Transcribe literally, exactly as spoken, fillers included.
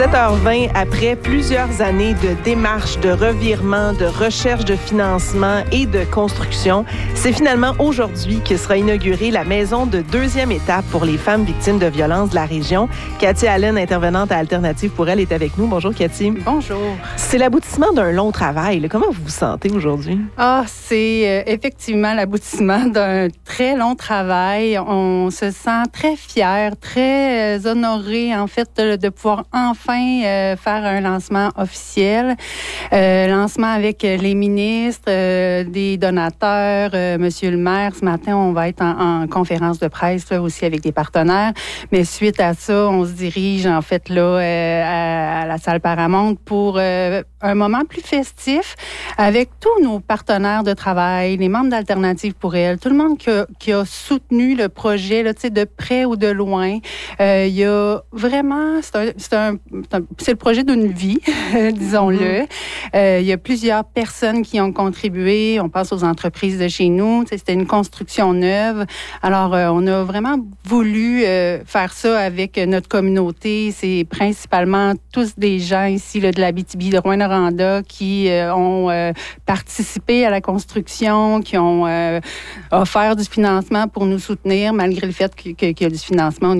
sept heures vingt, après plusieurs années de démarches, de revirements, de recherche de financement et de construction, c'est finalement aujourd'hui que sera inaugurée la maison de deuxième étape pour les femmes victimes de violences de la région. Cathy Allen, intervenante à Alternative pour elle, est avec nous. Bonjour, Cathy. Bonjour. C'est l'aboutissement d'un long travail. Là. Comment vous vous sentez aujourd'hui? Ah, c'est euh, effectivement l'aboutissement d'un très long travail. On se sent très fiers, très euh, honorés, en fait, de, de pouvoir enfin euh, faire un lancement officiel. Euh, lancement avec les ministres, euh, des donateurs, euh, Monsieur le maire. Ce matin, on va être en, en conférence de presse là, aussi avec des partenaires. Mais suite à ça, on se dirige en fait là euh, à, à la salle Paramount pour euh, un moment plus festif avec tous nos partenaires de travail, les membres d'Alternative pour elle, tout le monde qui a, qui a soutenu le projet là, tu sais, de près ou de loin. Euh, il y a vraiment, c'est un, c'est un, c'est un, c'est le projet d'une vie, disons-le. Mm-hmm. Euh, il y a plusieurs personnes qui ont contribué. On pense aux entreprises de chez nous. Tu sais, c'était une construction neuve. Alors, euh, on a vraiment voulu euh, faire ça avec notre communauté. C'est principalement tous des gens ici là, de l'Abitibi, de Rouyn-Noranda qui euh, ont euh, participé à la construction, qui ont euh, offert du financement pour nous soutenir, malgré le fait que, que, qu'il y a du financement au